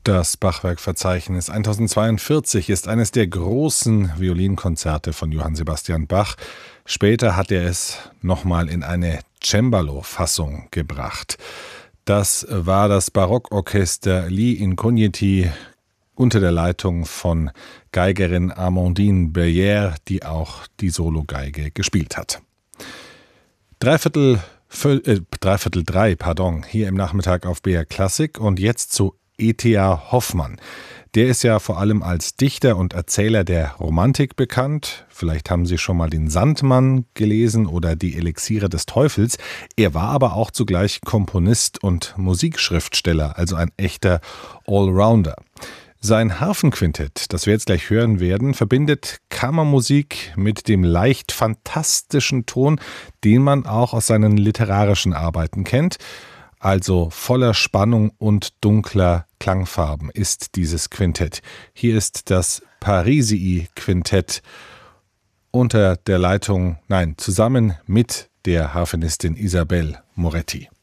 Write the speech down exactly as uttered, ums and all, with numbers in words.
Das Bachwerkverzeichnis tausendzweiundvierzig ist eines der großen Violinkonzerte von Johann Sebastian Bach. Später hat er es nochmal in eine Cembalo-Fassung gebracht. Das war das Barockorchester Li Incogniti unter der Leitung von Geigerin Amandine Berlière, die auch die Sologeige gespielt hat. Dreiviertel, äh, Dreiviertel drei, pardon, hier im Nachmittag auf B R Klassik und jetzt zu E T A Hoffmann. Der ist ja vor allem als Dichter und Erzähler der Romantik bekannt. Vielleicht haben Sie schon mal den Sandmann gelesen oder die Elixiere des Teufels. Er war aber auch zugleich Komponist und Musikschriftsteller, also ein echter Allrounder. Sein Harfenquintett, das wir jetzt gleich hören werden, verbindet Kammermusik mit dem leicht fantastischen Ton, den man auch aus seinen literarischen Arbeiten kennt. Also voller Spannung und dunkler Klangfarben ist dieses Quintett. Hier ist das Parisii-Quintett unter der Leitung, nein, zusammen mit der Harfenistin Isabelle Moretti.